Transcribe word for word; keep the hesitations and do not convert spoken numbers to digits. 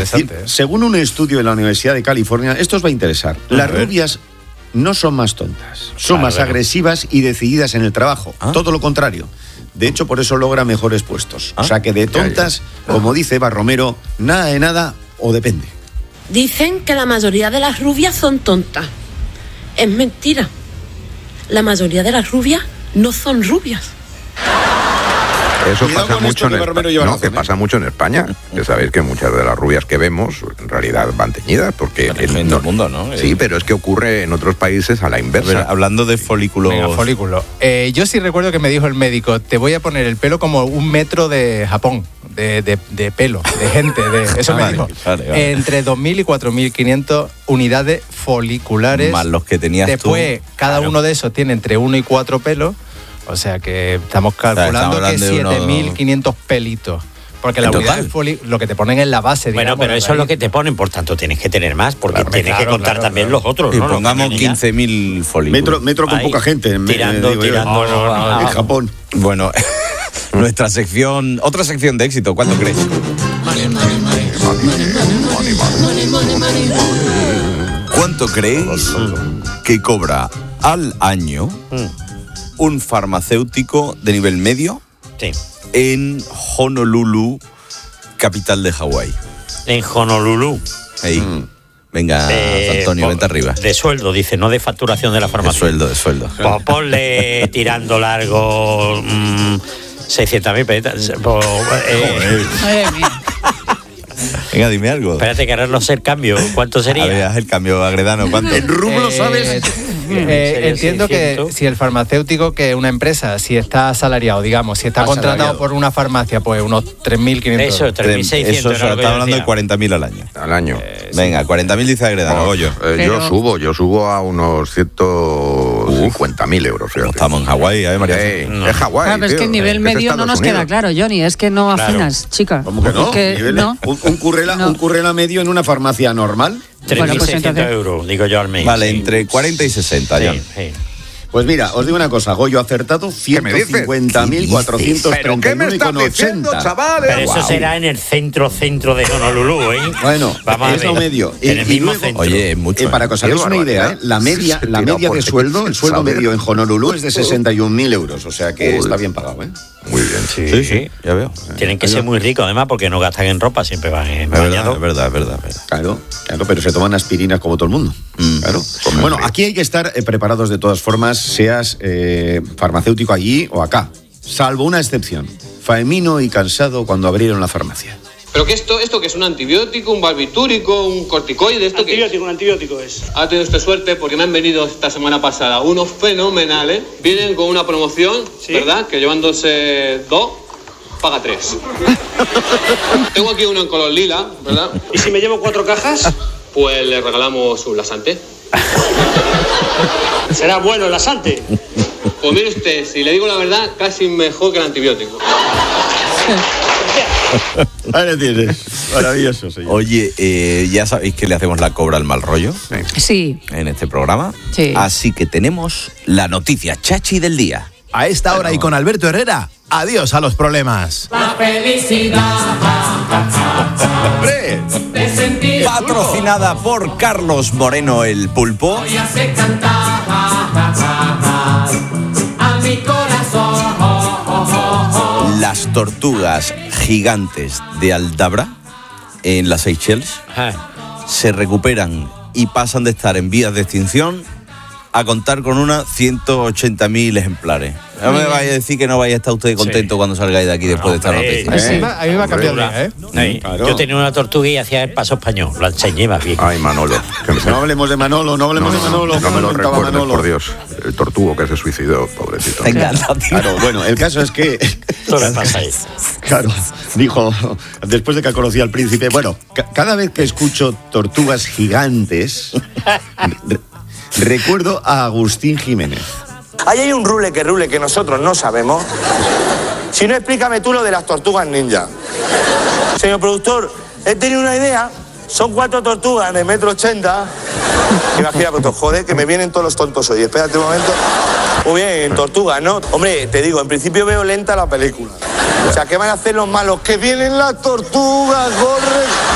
interesante. Sí, según un estudio de la Universidad de California, esto os va a interesar. A Las ver. rubias no son más tontas, son claro, más bueno. agresivas y decididas en el trabajo. ¿Ah? Todo lo contrario. De hecho, por eso logra mejores puestos. ¿Ah? O sea que de tontas, ya, ya. como dice Eva Romero, nada de nada o depende. Dicen que la mayoría de las rubias son tontas. Es mentira. La mayoría de las rubias no son rubias. Eso pasa mucho, en España, no, razón, que ¿eh? pasa mucho en España. Ya sabéis que muchas de las rubias que vemos en realidad van teñidas porque en el, no, mundo, ¿no? Sí, pero es que ocurre en otros países a la inversa. Ver, hablando de folículos. Venga, folículo. Eh, yo sí recuerdo que me dijo el médico, te voy a poner el pelo como un metro de Japón, de, de, de pelo, de gente. De, eso ah, me dijo. Vale, vale. Entre dos mil y cuatro mil quinientas unidades foliculares. Más los que tenías Después, tú. cada claro. uno de esos tiene entre uno y cuatro pelos. O sea que estamos calculando o sea, que siete mil quinientos pelitos. Porque la unidad de foli, lo que te ponen en la base. Bueno, digamos, pero eso es lo que te ponen, por tanto tienes que tener más, porque claro, tienes claro, que contar claro, también claro. los otros. Y ¿no? pongamos quince mil folículos. Metro, metro con Ahí, poca gente. Tirando, digo, tirando. No, no, no, no, en Japón. Bueno, nuestra sección, otra sección de éxito, ¿cuánto crees? ¿Cuánto creéis que cobra al año un farmacéutico de nivel medio sí. en Honolulu, capital de Hawái? En Honolulu. Ahí. Mm. Venga, eh, Antonio, vente arriba. De sueldo, dice, no de facturación de la farmacia. De sueldo, de sueldo. Pues ponle tirando largo mmm, seiscientas mil pesetas. Pues, eh, Venga, dime algo. Espérate que ahora no sé el cambio. ¿Cuánto sería? A ver, haz el cambio, Agredano. ¿Cuánto? En rublo, eh, ¿sabes? Eh, entiendo que si el farmacéutico, que una empresa, si está asalariado, digamos, si está contratado por una farmacia, pues unos tres mil quinientos. Eso, tres mil seiscientos. Eso, está hablando de cuarenta mil al año. Al año. Eh, Venga, cuarenta mil dice Agredano, oh, Goyo. Eh, Pero... Yo subo, yo subo a unos ciento cincuenta mil euros. Fíjate. Estamos en Hawái, ¿eh, María? Hey, no. Es Hawái. Claro, pero es que el nivel medio no nos Unidos. queda claro, Johnny, es que no afinas, claro. chica. ¿Cómo que no? Que, ¿Nivel, no. Un, un, currela, no. un currela medio en una farmacia normal. tres mil seiscientos bueno, pues euros, digo yo al mes. Vale, sí. entre cuarenta y sesenta, sí, ya. Sí. Pues mira, os digo una cosa, Goyo acertado ciento cincuenta mil cuatrocientos treinta y nueve con ochenta. Pero eso wow. será en el centro, centro de Honolulu, ¿eh? Bueno, vamos es lo medio. En y, el mismo luego, centro. Oye, es mucho. Eh, para que os hagáis una idea, ¿eh? la media, la media de sueldo, el sueldo medio en Honolulu es de sesenta y un mil euros, o sea que Uy. está bien pagado, ¿eh? Muy bien. Sí, sí, sí ya veo. Tienen que ser muy ricos, además, porque no gastan en ropa, siempre van en bañado. Es verdad, es verdad, es verdad. Claro, claro, pero se toman aspirinas como todo el mundo. Mm. Claro. Bueno, aquí hay que estar eh, preparados de todas formas, seas eh, farmacéutico allí o acá, salvo una excepción. Faemino y cansado cuando abrieron la farmacia. ¿Pero qué esto, esto que es un antibiótico, un barbitúrico, un corticoide? ¿Esto antibiótico, qué es? Un antibiótico es. Ha tenido usted suerte porque me han venido esta semana pasada unos fenomenales. Vienen con una promoción, ¿sí? ¿verdad? Que llevándose dos, paga tres. Tengo aquí uno en color lila, ¿verdad? ¿Y si me llevo cuatro cajas? Pues le regalamos un laxante. ¿Será bueno el laxante? Pues mire usted, si le digo la verdad, casi mejor que el antibiótico. Ahí lo tienes. Maravilloso, señor. Oye, eh, ya sabéis que le hacemos la cobra al mal rollo. Sí. En este programa. Sí. Así que tenemos la noticia chachi del día. A esta hora bueno. y con Alberto Herrera, adiós a los problemas. La felicidad. ¡Hombre! Patrocinada por Carlos Moreno el Pulpo. Hoy hace cantar a mi corazón. Las tortugas gigantes de Aldabra, en las Seychelles, Ajá. se recuperan y pasan de estar en vías de extinción a contar con unas ciento ochenta mil ejemplares. No me vaya a decir que no vaya a estar usted contento sí. cuando salgáis de aquí después no, de esta noticia. A mí, a mí me ha cambiado el día, ¿eh? Sí, claro. Yo tenía una tortuga y hacía el paso español. Lo enseñé más bien. Ay, Manolo. No hablemos de Manolo, no hablemos no, de Manolo. No, no me lo recuerdes, Manolo. por Dios. El tortugo que se suicidó, pobrecito. Te encanta, tío. Claro, bueno, el caso es que... Todo le pasa ahí. Claro, dijo, después de que conocí al príncipe, bueno, ca- cada vez que escucho tortugas gigantes, re- recuerdo a Agustín Jiménez. Ahí hay un rule que rule que nosotros no sabemos. Si no, explícame tú lo de las tortugas ninja. Señor productor, he tenido una idea. Son cuatro tortugas de metro ochenta. Imagina, pues, joder, que me vienen todos los tontos hoy. Espérate un momento. Muy bien, tortugas, ¿no? Hombre, te digo, en principio veo lenta la película. O sea, ¿qué van a hacer los malos? Que vienen las tortugas, corren.